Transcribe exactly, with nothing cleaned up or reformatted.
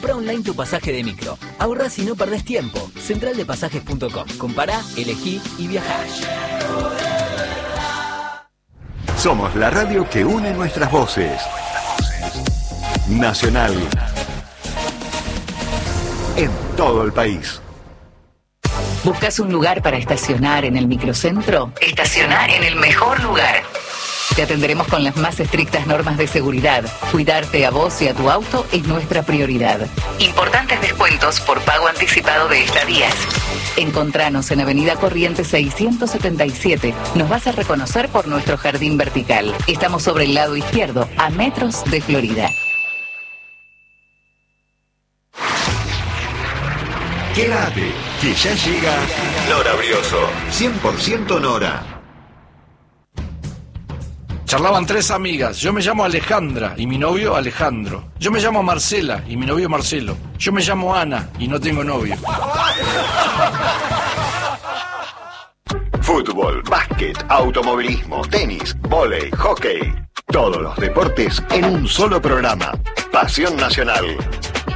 Comprá online tu pasaje de micro. Ahorrás y no perdés tiempo. central de pasajes punto com. Compará, elegí y viajá. Somos la radio que une nuestras voces. Nacional. En todo el país. ¿Buscas un lugar para estacionar en el microcentro? Estacioná en el mejor lugar. Te atenderemos con las más estrictas normas de seguridad. Cuidarte a vos y a tu auto es nuestra prioridad. Importantes descuentos por pago anticipado de estadías. Encontranos en Avenida Corrientes seiscientos setenta y siete. Nos vas a reconocer por nuestro jardín vertical. Estamos sobre el lado izquierdo, a metros de Florida. Quédate, que ya llega Nora Brioso. cien por ciento Nora. Charlaban tres amigas. Yo me llamo Alejandra y mi novio Alejandro. Yo me llamo Marcela y mi novio Marcelo. Yo me llamo Ana y no tengo novio. Fútbol, básquet, automovilismo, tenis, vóley, hockey. Todos los deportes en un solo programa. Pasión Nacional.